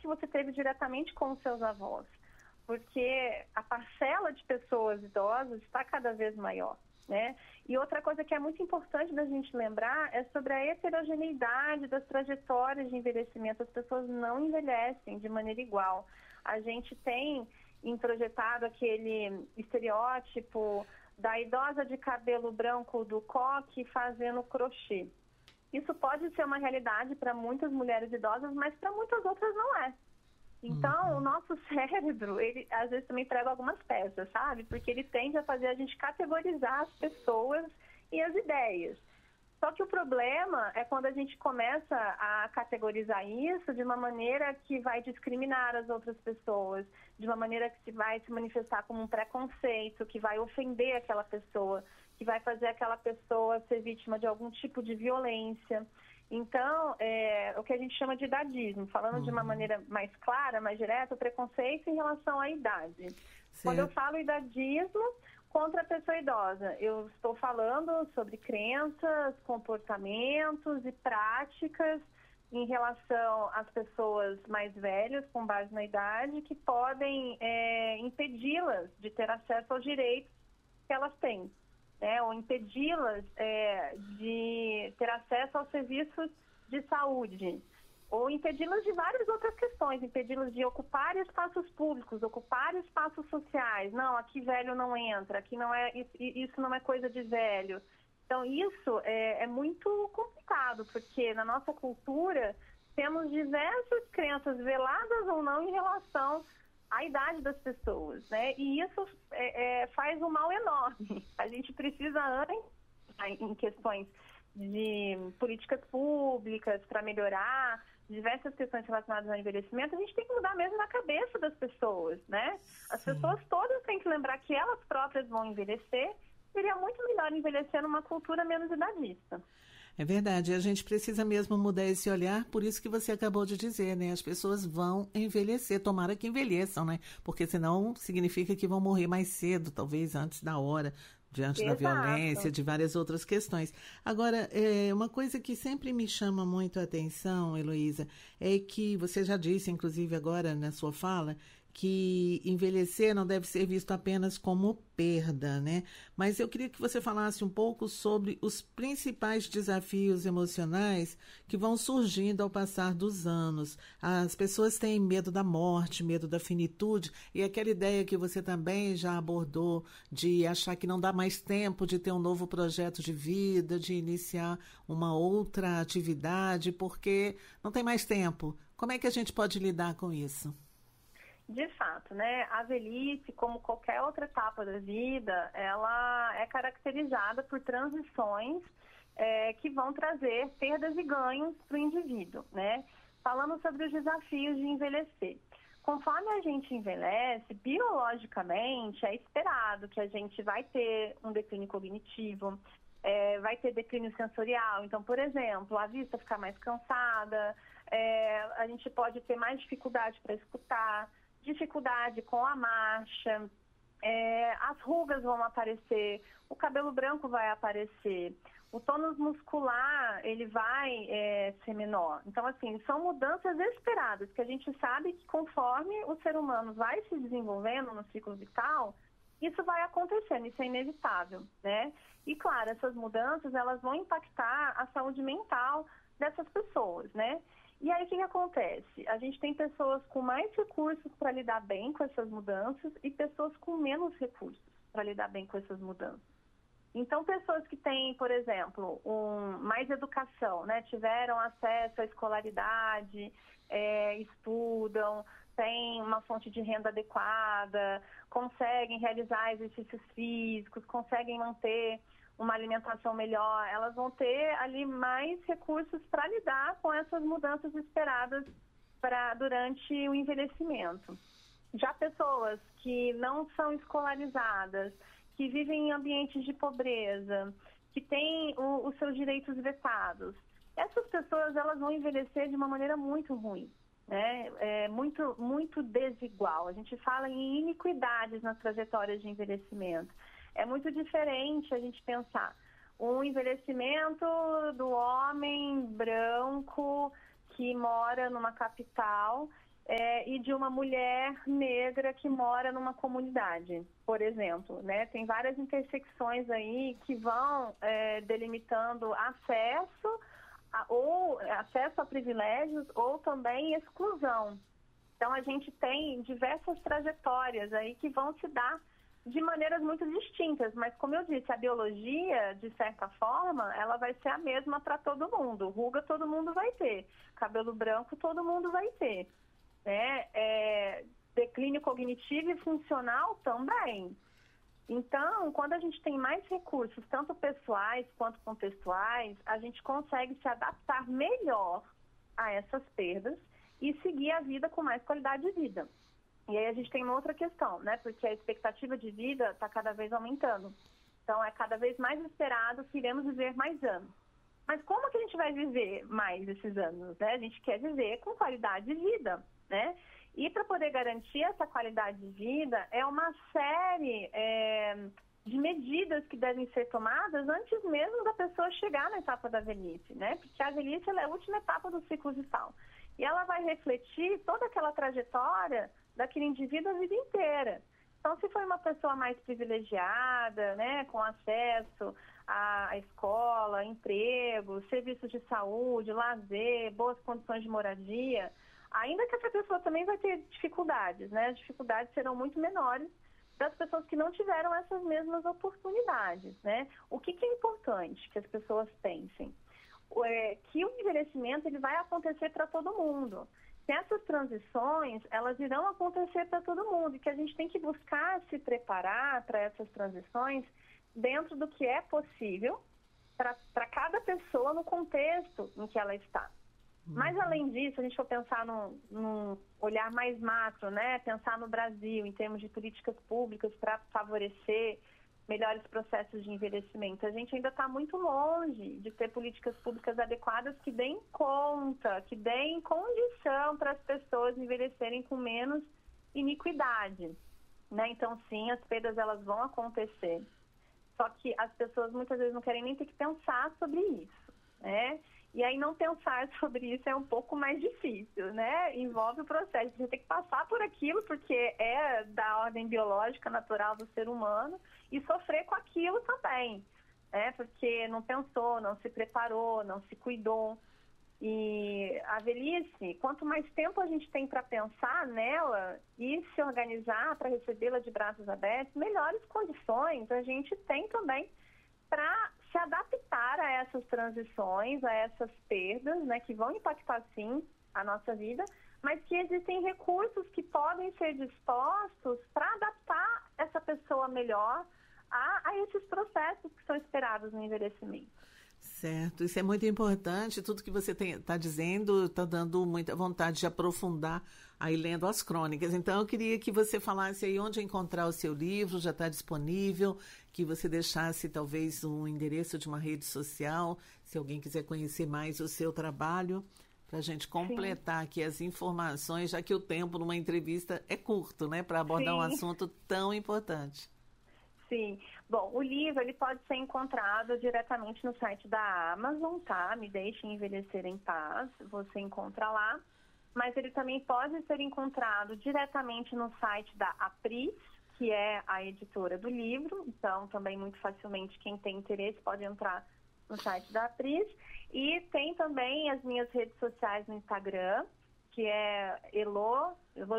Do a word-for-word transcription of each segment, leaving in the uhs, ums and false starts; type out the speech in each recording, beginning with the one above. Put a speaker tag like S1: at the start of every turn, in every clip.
S1: você teve diretamente com os seus avós, porque a parcela de pessoas idosas está cada vez maior, né? E outra coisa que é muito importante da gente lembrar é sobre a heterogeneidade das trajetórias de envelhecimento. As pessoas não envelhecem de maneira igual. A gente tem introjetado aquele estereótipo da idosa de cabelo branco do coque fazendo crochê. Isso pode ser uma realidade para muitas mulheres idosas, mas para muitas outras não é. Então, uhum. o nosso cérebro, ele às vezes também prega algumas peças, sabe? Porque ele tende a fazer a gente categorizar as pessoas e as ideias. Só que o problema é quando a gente começa a categorizar isso de uma maneira que vai discriminar as outras pessoas, de uma maneira que se vai se manifestar como um preconceito, que vai ofender aquela pessoa, que vai fazer aquela pessoa ser vítima de algum tipo de violência. Então, é o que a gente chama de idadismo, falando uhum. de uma maneira mais clara, mais direta, o preconceito em relação à idade. Certo. Quando eu falo idadismo contra a pessoa idosa, eu estou falando sobre crenças, comportamentos e práticas em relação às pessoas mais velhas, com base na idade, que podem é, impedi-las de ter acesso aos direitos que elas têm. Né, ou impedi-las é, de ter acesso aos serviços de saúde, ou impedi-las de várias outras questões, impedi-las de ocupar espaços públicos, ocupar espaços sociais. Não, aqui velho não entra, aqui não é, isso não é coisa de velho. Então isso é, é muito complicado, porque na nossa cultura temos diversas crenças veladas ou não em relação a idade das pessoas, né? E isso é, é, faz um mal enorme. A gente precisa, antes, em questões de políticas públicas para melhorar diversas questões relacionadas ao envelhecimento, a gente tem que mudar mesmo na cabeça das pessoas, né? As Sim. pessoas todas têm que lembrar que elas próprias vão envelhecer. Seria muito melhor envelhecer numa cultura menos idadista.
S2: É verdade, a gente precisa mesmo mudar esse olhar, por isso que você acabou de dizer, né? As pessoas vão envelhecer, tomara que envelheçam, né? Porque senão significa que vão morrer mais cedo, talvez antes da hora, diante Exato. Da violência, de várias outras questões. Agora, é, uma coisa que sempre me chama muito a atenção, Heloísa, é que você já disse, inclusive agora na sua fala, que envelhecer não deve ser visto apenas como perda, né? Mas eu queria que você falasse um pouco sobre os principais desafios emocionais que vão surgindo ao passar dos anos. As pessoas têm medo da morte, medo da finitude, e aquela ideia que você também já abordou de achar que não dá mais tempo de ter um novo projeto de vida, de iniciar uma outra atividade, porque não tem mais tempo. Como é que a gente pode lidar com isso?
S1: De fato, né, a velhice, como qualquer outra etapa da vida, ela é caracterizada por transições é, que vão trazer perdas e ganhos para o indivíduo, né? Falando sobre os desafios de envelhecer. Conforme a gente envelhece, biologicamente é esperado que a gente vai ter um declínio cognitivo, é, vai ter declínio sensorial. Então, por exemplo, a vista ficar mais cansada, é, a gente pode ter mais dificuldade para escutar, dificuldade com a marcha, é, as rugas vão aparecer, o cabelo branco vai aparecer, o tônus muscular ele vai é, ser menor. Então, assim, são mudanças esperadas, que a gente sabe que conforme o ser humano vai se desenvolvendo no ciclo vital, isso vai acontecendo, isso é inevitável, né? E, claro, essas mudanças, elas vão impactar a saúde mental dessas pessoas, né? E aí, o que, que acontece? A gente tem pessoas com mais recursos para lidar bem com essas mudanças e pessoas com menos recursos para lidar bem com essas mudanças. Então, pessoas que têm, por exemplo, um, mais educação, né, tiveram acesso à escolaridade, é, estudam, têm uma fonte de renda adequada, conseguem realizar exercícios físicos, conseguem manter uma alimentação melhor, elas vão ter ali mais recursos para lidar com essas mudanças esperadas pra, durante o envelhecimento. Já pessoas que não são escolarizadas, que vivem em ambientes de pobreza, que têm o, os seus direitos vetados, essas pessoas elas vão envelhecer de uma maneira muito ruim, né? É muito, muito desigual. A gente fala em iniquidades nas trajetórias de envelhecimento. É muito diferente a gente pensar um envelhecimento do homem branco que mora numa capital, é, e de uma mulher negra que mora numa comunidade, por exemplo, né? Tem várias intersecções aí que vão é, delimitando acesso a, ou acesso a privilégios ou também exclusão. Então, a gente tem diversas trajetórias aí que vão se dar de maneiras muito distintas, mas como eu disse, a biologia, de certa forma, ela vai ser a mesma para todo mundo. Ruga todo mundo vai ter, cabelo branco todo mundo vai ter, né? É, declínio cognitivo e funcional também. Então, quando a gente tem mais recursos, tanto pessoais quanto contextuais, a gente consegue se adaptar melhor a essas perdas e seguir a vida com mais qualidade de vida. E aí a gente tem uma outra questão, né? Porque a expectativa de vida está cada vez aumentando. Então, é cada vez mais esperado que iremos viver mais anos. Mas como que a gente vai viver mais esses anos, né? A gente quer viver com qualidade de vida, né? E para poder garantir essa qualidade de vida, é uma série é, de medidas que devem ser tomadas antes mesmo da pessoa chegar na etapa da velhice, né? Porque a velhice ela é a última etapa do ciclo vital. E ela vai refletir toda aquela trajetória daquele indivíduo a vida inteira. Então, se foi uma pessoa mais privilegiada, né, com acesso à escola, emprego, serviços de saúde, lazer, boas condições de moradia, ainda que essa pessoa também vai ter dificuldades, né? As dificuldades serão muito menores das pessoas que não tiveram essas mesmas oportunidades, né? O que, que é importante que as pessoas pensem? É que o envelhecimento ele vai acontecer para todo mundo. Essas transições, elas irão acontecer para todo mundo e que a gente tem que buscar se preparar para essas transições dentro do que é possível para cada pessoa no contexto em que ela está. Uhum. Mas, além disso, se a gente for pensar num, num olhar mais macro, né? Pensar no Brasil em termos de políticas públicas para favorecer melhores processos de envelhecimento. A gente ainda está muito longe de ter políticas públicas adequadas que deem conta, que deem condição para as pessoas envelhecerem com menos iniquidade, né? Então, sim, as perdas elas vão acontecer. Só que as pessoas muitas vezes não querem nem ter que pensar sobre isso, né? E aí não pensar sobre isso é um pouco mais difícil, né? Envolve o processo. Você tem que passar por aquilo, porque é da ordem biológica natural do ser humano, e sofrer com aquilo também, né? Porque não pensou, não se preparou, não se cuidou. E a velhice, quanto mais tempo a gente tem para pensar nela e se organizar para recebê-la de braços abertos, melhores condições a gente tem também para se adaptar a essas transições, a essas perdas, né, que vão impactar, sim, a nossa vida, mas que existem recursos que podem ser dispostos para adaptar essa pessoa melhor a, a esses processos que são esperados no envelhecimento.
S2: Certo, isso é muito importante. Tudo que você está dizendo está dando muita vontade de aprofundar aí lendo as crônicas. Então, eu queria que você falasse aí onde encontrar o seu livro, já está disponível, que você deixasse talvez um endereço de uma rede social, se alguém quiser conhecer mais o seu trabalho, para a gente completar Sim. aqui as informações, já que o tempo numa entrevista é curto, né, para abordar Sim. um assunto tão importante.
S1: Sim. Bom, o livro ele pode ser encontrado diretamente no site da Amazon, tá? Me Deixe Envelhecer em Paz, você encontra lá. Mas ele também pode ser encontrado diretamente no site da Apris, que é a editora do livro. Então, também muito facilmente, quem tem interesse pode entrar no site da Apris. E tem também as minhas redes sociais no Instagram, que é elo,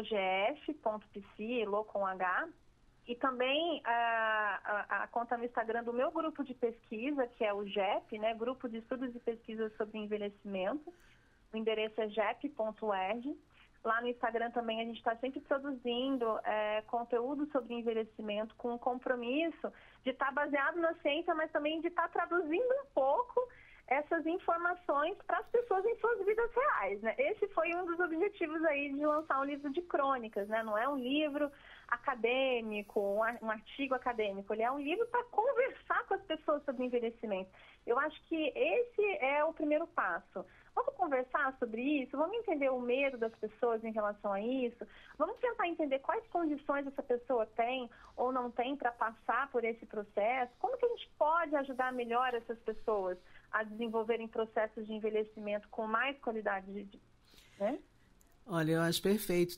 S1: elogf ponto pc, elo com H. E também a, a, a conta no Instagram do meu grupo de pesquisa, que é o G E P, né? Grupo de Estudos e Pesquisas sobre Envelhecimento. O endereço é gep ponto org. Lá no Instagram também a gente está sempre produzindo é, conteúdo sobre envelhecimento com o compromisso de estar tá baseado na ciência, mas também de estar tá traduzindo um pouco essas informações para as pessoas em suas vidas reais, né? Esse foi um dos objetivos aí de lançar um livro de crônicas, né? Não é um livro acadêmico, um artigo acadêmico, ele é um livro para conversar com as pessoas sobre envelhecimento. Eu acho que esse é o primeiro passo. Vamos conversar sobre isso, vamos entender o medo das pessoas em relação a isso, vamos tentar entender quais condições essa pessoa tem ou não tem para passar por esse processo, como que a gente pode ajudar melhor essas pessoas a desenvolverem processos de envelhecimento com mais qualidade de vida, né?
S2: Olha, eu acho perfeito